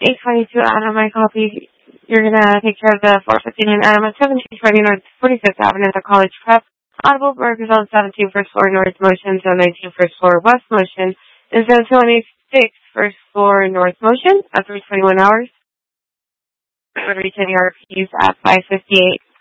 822 Adam, my copy. You're going to take care of the 459 Adam at 1720 North 45th Avenue at the College Prep. Audible Burger Zone 17 first floor North Motion, Zone 19 first floor West Motion, and Zone 26 first floor North Motion at 321 hours. We're reaching RPs at 558.